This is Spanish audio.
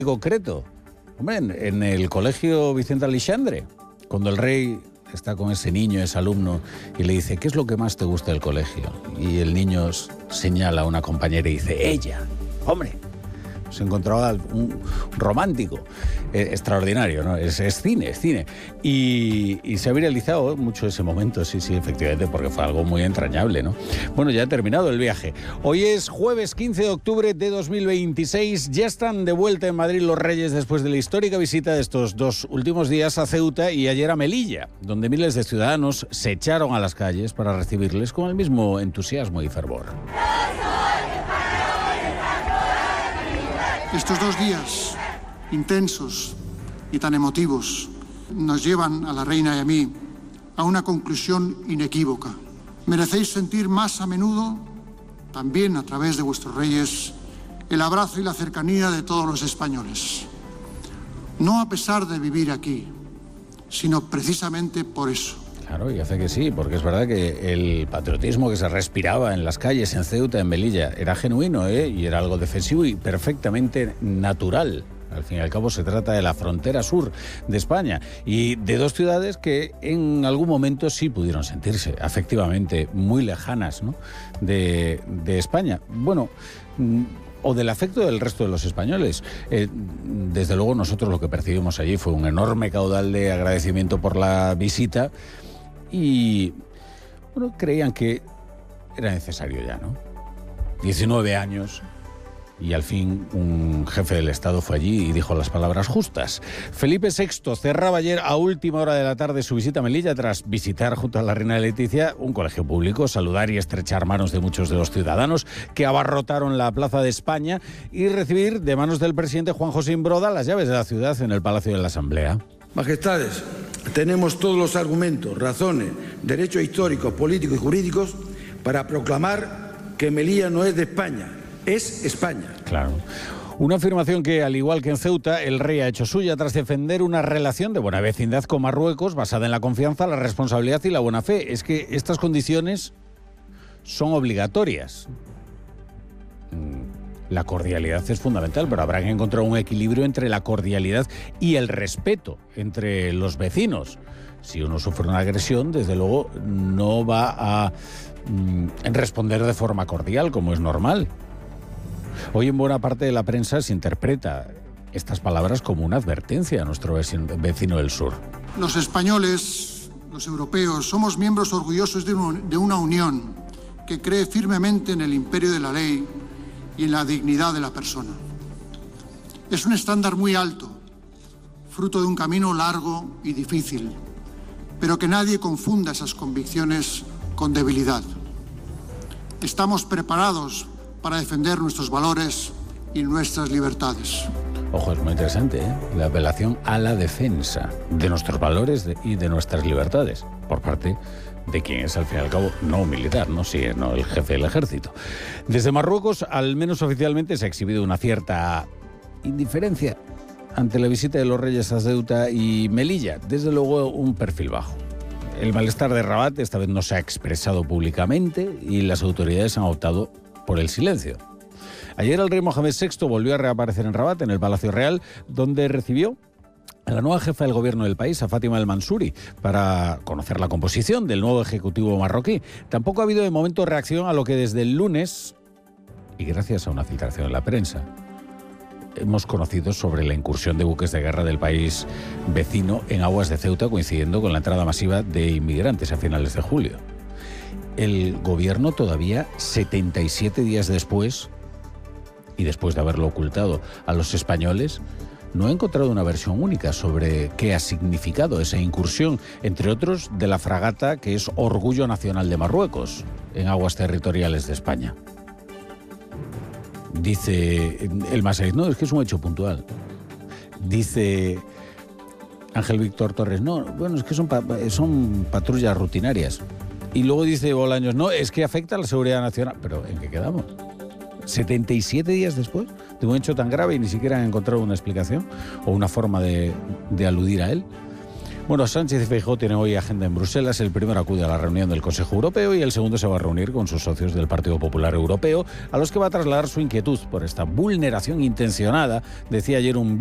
concreto. Hombre, en el colegio Vicente Aleixandre, cuando el rey está con ese niño, ese alumno, y le dice, ¿qué es lo que más te gusta del colegio? Y el niño señala a una compañera y dice, ella. Hombre, se encontraba un romántico extraordinario, ¿no? Es cine, es cine. Y se ha viralizado mucho ese momento, sí, efectivamente, porque fue algo muy entrañable, ¿no? Bueno, ya ha terminado el viaje. Hoy es jueves 15 de octubre de 2026. Ya están de vuelta en Madrid los Reyes después de la histórica visita de estos 2 últimos días a Ceuta y ayer a Melilla, donde miles de ciudadanos se echaron a las calles para recibirles con el mismo entusiasmo y fervor. Estos 2 días intensos y tan emotivos nos llevan a la reina y a mí a una conclusión inequívoca. Merecéis sentir más a menudo, también a través de vuestros reyes, el abrazo y la cercanía de todos los españoles. No a pesar de vivir aquí, sino precisamente por eso. Claro, y hace que sí, porque es verdad que el patriotismo que se respiraba en las calles, en Ceuta, en Melilla, era genuino, y era algo defensivo y perfectamente natural. Al fin y al cabo se trata de la frontera sur de España y de 2 ciudades que en algún momento sí pudieron sentirse afectivamente muy lejanas, ¿no?, de España. Bueno, o del afecto del resto de los españoles. Desde luego nosotros lo que percibimos allí fue un enorme caudal de agradecimiento por la visita. Y, bueno, creían que era necesario ya, ¿no? 19 años y al fin un jefe del Estado fue allí y dijo las palabras justas. Felipe VI cerraba ayer a última hora de la tarde su visita a Melilla tras visitar junto a la reina Leticia un colegio público, saludar y estrechar manos de muchos de los ciudadanos que abarrotaron la Plaza de España y recibir de manos del presidente Juan José Imbroda las llaves de la ciudad en el Palacio de la Asamblea. Majestades, tenemos todos los argumentos, razones, derechos históricos, políticos y jurídicos para proclamar que Melilla no es de España, es España. Claro. Una afirmación que, al igual que en Ceuta, el rey ha hecho suya tras defender una relación de buena vecindad con Marruecos basada en la confianza, la responsabilidad y la buena fe. Es que estas condiciones son obligatorias. La cordialidad es fundamental, pero habrá que encontrar un equilibrio entre la cordialidad y el respeto entre los vecinos. Si uno sufre una agresión, desde luego no va a responder de forma cordial, como es normal. Hoy en buena parte de la prensa se interpreta estas palabras como una advertencia a nuestro vecino del sur. Los españoles, los europeos, somos miembros orgullosos de una unión que cree firmemente en el imperio de la ley y en la dignidad de la persona. Es un estándar muy alto, fruto de un camino largo y difícil, pero que nadie confunda esas convicciones con debilidad. Estamos preparados para defender nuestros valores y nuestras libertades. Ojo, es muy interesante, la apelación a la defensa de nuestros valores y de nuestras libertades por parte de quien es, al fin y al cabo, no militar, no el jefe del ejército. Desde Marruecos, al menos oficialmente, se ha exhibido una cierta indiferencia ante la visita de los reyes a Ceuta y Melilla. Desde luego, un perfil bajo. El malestar de Rabat esta vez no se ha expresado públicamente y las autoridades han optado por el silencio. Ayer el rey Mohamed VI volvió a reaparecer en Rabat, en el Palacio Real, donde recibió a la nueva jefa del gobierno del país, a Fátima El Mansouri, para conocer la composición del nuevo ejecutivo marroquí. Tampoco ha habido de momento reacción a lo que desde el lunes, y gracias a una filtración en la prensa, hemos conocido sobre la incursión de buques de guerra del país vecino en aguas de Ceuta, coincidiendo con la entrada masiva de inmigrantes a finales de julio. El gobierno todavía 77 días después, y después de haberlo ocultado a los españoles, no ha encontrado una versión única sobre qué ha significado esa incursión, entre otros de la fragata que es orgullo nacional de Marruecos, en aguas territoriales de España. Dice el Masaiz, no, es que es un hecho puntual. Dice Ángel Víctor Torres, no, bueno, es que son patrullas rutinarias. Y luego dice Bolaños, no, es que afecta a la seguridad nacional. Pero ¿en qué quedamos? 77 días después de un hecho tan grave y ni siquiera han encontrado una explicación o una forma de aludir a él. Bueno, Sánchez y Feijóo tienen hoy agenda en Bruselas. El primero acude a la reunión del Consejo Europeo y el segundo se va a reunir con sus socios del Partido Popular Europeo, a los que va a trasladar su inquietud por esta vulneración intencionada, decía ayer un